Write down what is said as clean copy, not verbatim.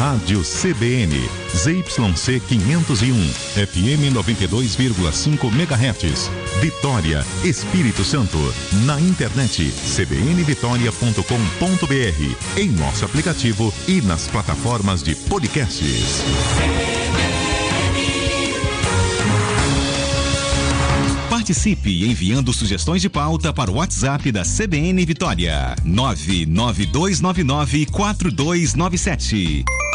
Rádio CBN, ZYC 501, FM 92,5 MHz, Vitória, Espírito Santo. Na internet, cbnvitoria.com.br, em nosso aplicativo e nas plataformas de podcasts. Participe enviando sugestões de pauta para o WhatsApp da CBN Vitória, 992994297.